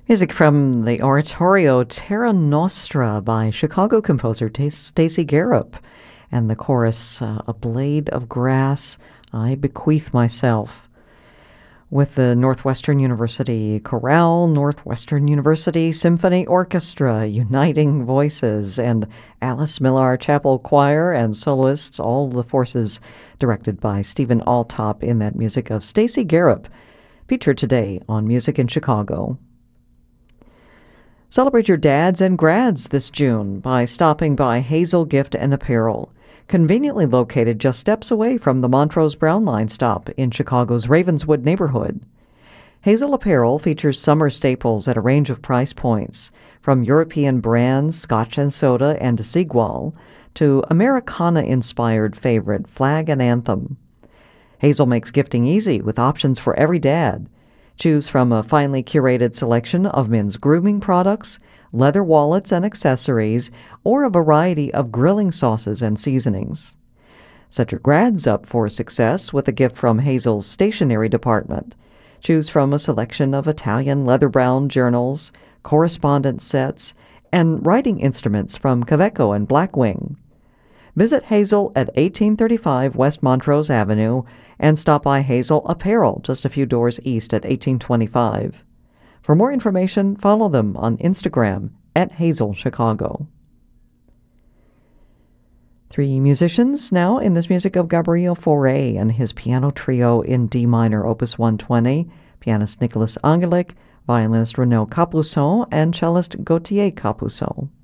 Music from the oratorio Terra Nostra by Chicago composer Stacy Garup, and the chorus, A Blade of Grass, I Bequeath Myself. With the Northwestern University Chorale, Northwestern University Symphony Orchestra, Uniting Voices, and Alice Millar Chapel Choir and soloists, all the forces directed by Stephen Altop in that music of Stacy Garup, featured today on Music in Chicago. Celebrate your dads and grads this June by stopping by Hazel Gift and Apparel, conveniently located just steps away from the Montrose Brown Line stop in Chicago's Ravenswood neighborhood. Hazel Apparel features summer staples at a range of price points, from European brands Scotch and Soda and Desigual to Americana-inspired favorite Flag and Anthem. Hazel makes gifting easy with options for every dad. Choose from a finely curated selection of men's grooming products, leather wallets and accessories, or a variety of grilling sauces and seasonings. Set your grads up for success with a gift from Hazel's stationery department. Choose from a selection of Italian leather-bound journals, correspondence sets, and writing instruments from Kaveco and Blackwing. Visit Hazel at 1835 West Montrose Avenue and stop by Hazel Apparel just a few doors east at 1825. For more information, follow them on Instagram at Hazel Chicago. Three musicians now in this music of Gabriel Fauré and his piano trio in D minor, Opus 120, pianist Nicolas Angelic, violinist Renaud Capuçon, and cellist Gauthier Capuçon.